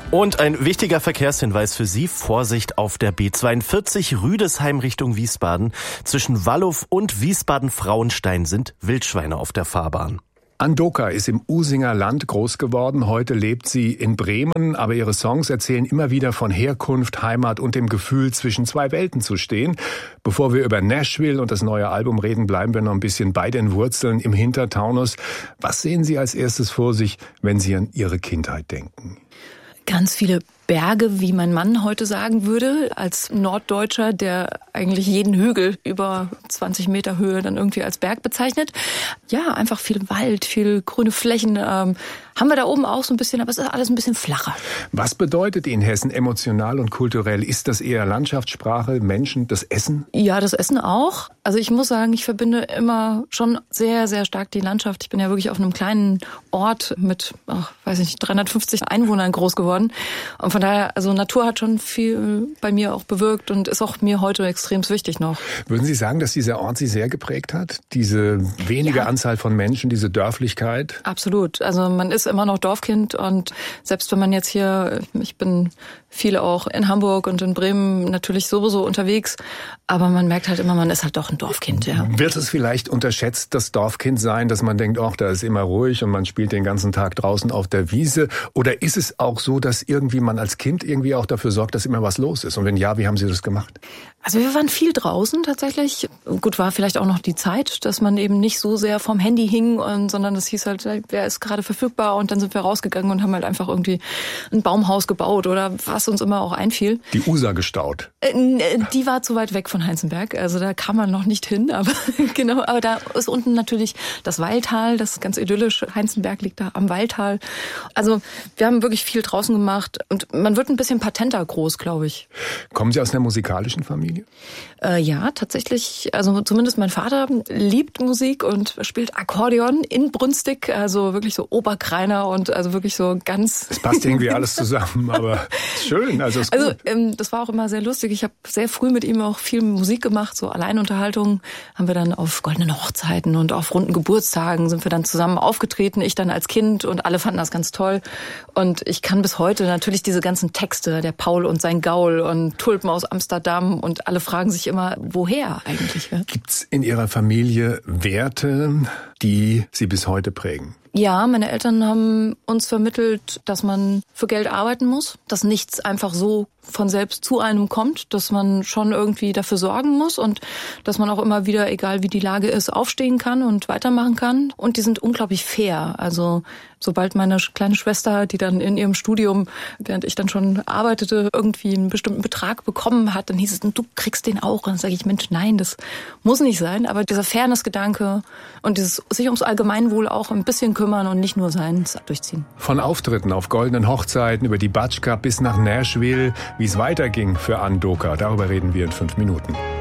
Und ein wichtiger Verkehrshinweis für Sie. Vorsicht auf der B42 Rüdesheim Richtung Wiesbaden. Zwischen Wallow und Wiesbaden-Frauenstein sind Wildschweine auf der Fahrbahn. Andoka ist im Usinger Land groß geworden. Heute lebt sie in Bremen, aber ihre Songs erzählen immer wieder von Herkunft, Heimat und dem Gefühl, zwischen zwei Welten zu stehen. Bevor wir über Nashville und das neue Album reden, bleiben wir noch ein bisschen bei den Wurzeln im Hintertaunus. Was sehen Sie als erstes vor sich, wenn Sie an Ihre Kindheit denken? Ganz viele Berge, wie mein Mann heute sagen würde, als Norddeutscher, der eigentlich jeden Hügel über 20 Meter Höhe dann irgendwie als Berg bezeichnet. Ja, einfach viel Wald, viel grüne Flächen. Haben wir da oben auch so ein bisschen, aber es ist alles ein bisschen flacher. Was bedeutet Ihnen Hessen emotional und kulturell? Ist das eher Landschaftssprache, Menschen, das Essen? Ja, das Essen auch. Also ich muss sagen, ich verbinde immer schon sehr, sehr stark die Landschaft. Ich bin ja wirklich auf einem kleinen Ort mit, 350 Einwohnern groß geworden. Und von daher, also Natur hat schon viel bei mir auch bewirkt und ist auch mir heute extrem wichtig noch. Würden Sie sagen, dass dieser Ort Sie sehr geprägt hat? Diese wenige Anzahl von Menschen, diese Dörflichkeit? Absolut. Also man ist immer noch Dorfkind und selbst wenn man jetzt hier, ich bin viele auch in Hamburg und in Bremen natürlich sowieso unterwegs, aber man merkt halt immer, man ist halt doch ein Dorfkind, ja. Wird es vielleicht unterschätzt, das Dorfkind sein, dass man denkt, ach, da ist immer ruhig und man spielt den ganzen Tag draußen auf der Wiese? Oder ist es auch so, dass irgendwie man als Kind irgendwie auch dafür sorgt, dass immer was los ist? Und wenn ja, wie haben Sie das gemacht? Also wir waren viel draußen tatsächlich. Gut, war vielleicht auch noch die Zeit, dass man eben nicht so sehr vom Handy hing, sondern das hieß halt, wer ist gerade verfügbar, und dann sind wir rausgegangen und haben halt einfach irgendwie ein Baumhaus gebaut oder was uns immer auch einfiel. Die Usa gestaut? Die war zu weit weg von Heinzenberg, also da kam man noch nicht hin, aber genau, aber da ist unten natürlich das Waldtal, das ist ganz idyllisch. Heinzenberg liegt da am Waldtal. Also wir haben wirklich viel draußen gemacht und man wird ein bisschen patenter groß, glaube ich. Kommen Sie aus einer musikalischen Familie? Ja, tatsächlich. Also zumindest mein Vater liebt Musik und spielt Akkordeon inbrünstig, also wirklich so Oberkreiner und also wirklich so ganz... Es passt irgendwie alles zusammen, aber schön, also ist gut. Also das war auch immer sehr lustig. Ich habe sehr früh mit ihm auch viel Musik gemacht, so Alleinunterhaltung haben wir dann auf goldenen Hochzeiten und auf runden Geburtstagen sind wir dann zusammen aufgetreten, ich dann als Kind, und alle fanden das ganz toll. Und ich kann bis heute natürlich diese ganzen Texte, der Paul und sein Gaul und Tulpen aus Amsterdam, und alle fragen sich immer, woher eigentlich? Ja? Gibt's in Ihrer Familie Werte, die Sie bis heute prägen? Ja, meine Eltern haben uns vermittelt, dass man für Geld arbeiten muss, dass nichts einfach so von selbst zu einem kommt, dass man schon irgendwie dafür sorgen muss und dass man auch immer wieder, egal wie die Lage ist, aufstehen kann und weitermachen kann. Und die sind unglaublich fair. Also sobald meine kleine Schwester, die dann in ihrem Studium, während ich dann schon arbeitete, irgendwie einen bestimmten Betrag bekommen hat, dann hieß es, du kriegst den auch. Und dann sage ich, Mensch, nein, das muss nicht sein. Aber dieser Fairness-Gedanke und dieses sich ums Allgemeinwohl auch ein bisschen kümmern und nicht nur seins durchziehen. Von Auftritten auf goldenen Hochzeiten über die Batsch Cup bis nach Nashville, wie es weiterging für Andoka, darüber reden wir in 5 Minuten.